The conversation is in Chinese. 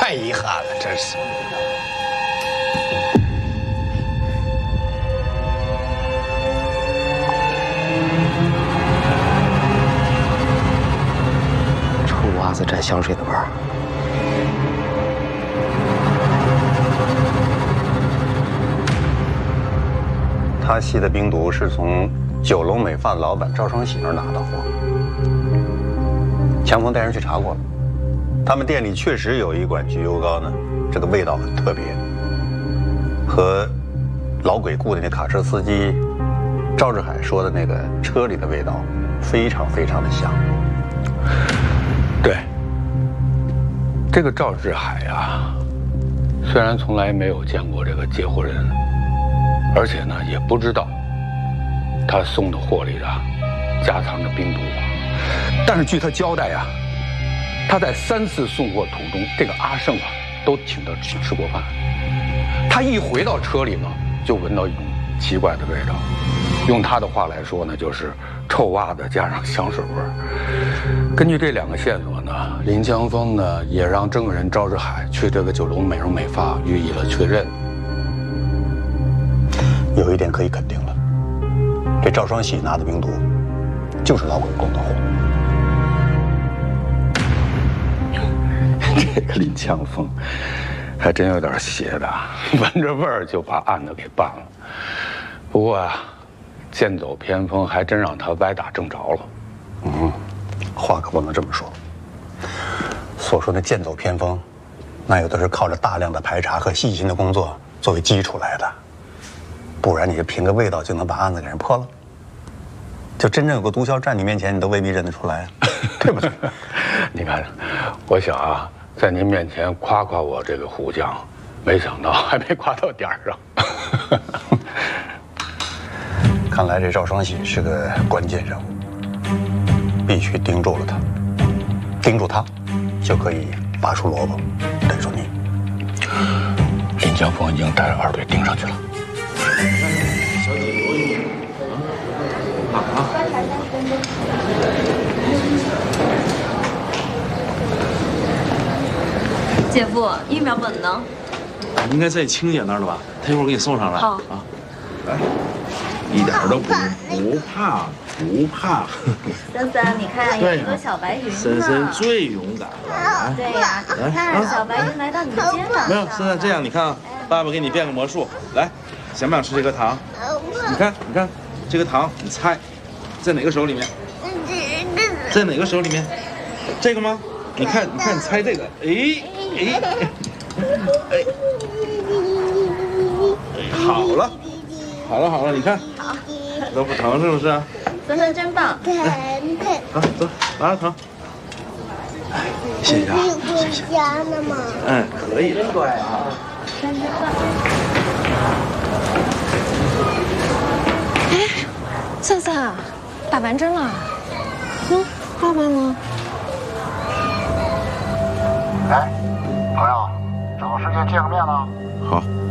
太遗憾了，真是。 臭袜子沾香水的味儿。 他吸的冰毒是从九龙美发的老板赵双喜那儿拿的货。强峰带人去查过了，他们店里确实有一管焗油膏呢，这个味道很特别，和老鬼雇的那卡车司机赵志海说的那个车里的味道非常非常的像。 对，这个赵志海呀，虽然从来没有见过这个借货人，而且呢也不知道他送的货里夹藏着冰毒，但是据他交代呀，他在3次送货途中，这个阿胜都请他吃过饭。他一回到车里呢，就闻到一种奇怪的味道，用他的话来说呢，就是臭袜子加上香水味儿。根据这2个线索呢，林强峰呢也让证人赵志海去这个九龙美容美发予以了确认。 有一点可以肯定了，这赵双喜拿的冰毒就是老鬼供的货。 这个林强峰还真有点邪的，闻着味儿就把案子给办了。不过啊，剑走偏锋还真让他歪打正着了。 话可不能这么说。所说的剑走偏锋，那有的是靠着大量的排查和细心的工作作为基础来的，不然你就凭个味道就能把案子给人破了？就真正有个毒枭站你面前，你都未必认得出来，对不对？ 你看，我想啊，在您面前夸夸我这个虎将，没想到还没夸到点儿上。 看来这赵双喜是个关键人物，必须盯住了他，盯住他，就可以拔出萝卜逮住你。 林强峰已经带着2队盯上去了。 小姐游泳啊！ 姐夫，疫苗本呢？ 应该在青姐那儿了吧？她一会儿给你送上来。 好啊，来，一点都不怕，不怕。 森森，你看有一个小白云呢。 森森最勇敢了。 对呀，你看小白云来到你的肩膀上。 没有，森森这样，你看啊，爸爸给你变个魔术，来，想不想吃这个糖？你看，你看，这个糖，你猜，在哪个手里面？在哪个手里面？这个吗？你看，你看，你猜这个，好了，好了，好了，你看，都不疼是不是？ 森森真棒。 好，走，拿着糖。谢谢啊，谢谢。 家呢吗？ 嗯，可以。真乖啊。 真棒。 哎，森森，打完针了？爸爸呢？ 哎，朋友，找个时间见个面呢。 好。